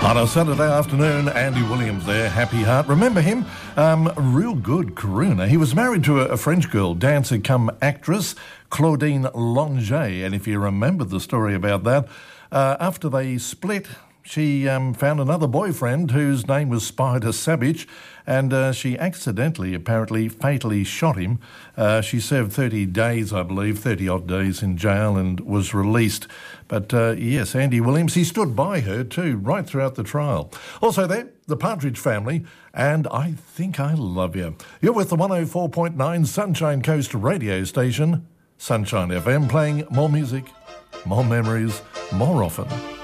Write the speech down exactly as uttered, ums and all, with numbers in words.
On a Saturday afternoon, Andy Williams there, Happy Heart. Remember him? Um, real good crooner. He was married to a, a French girl, dancer come actress, Claudine Longet. And if you remember the story about that, uh, after they split, she um, found another boyfriend whose name was Spider Savage, and uh, she accidentally, apparently, fatally shot him. Uh, she served thirty days, I believe, thirty-odd days in jail and was released. But, uh, yes, Andy Williams, he stood by her too, right throughout the trial. Also there, the Partridge Family, and I Think I Love You. You're with the one oh four point nine Sunshine Coast radio station, Sunshine F M, playing more music, more memories, more often.